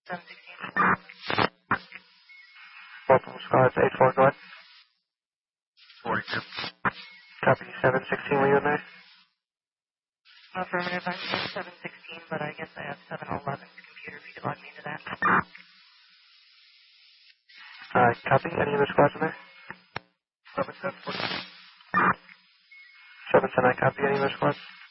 716. Multiple squads, 8-4, go ahead. 42. Copy, 716, were you in there? Affirmative, I'm in 716, but I guess I have 711's computer. If you could log me into that. Copy, any other squads in there? 710, 42. 710, I copy, any other squads?